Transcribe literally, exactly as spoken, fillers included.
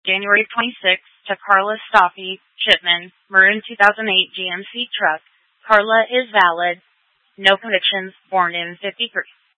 January twenty-sixth, to Carla Stoffy Shipman, maroon two thousand eight G M C truck. Carla is valid. No convictions. Born in fifty-three.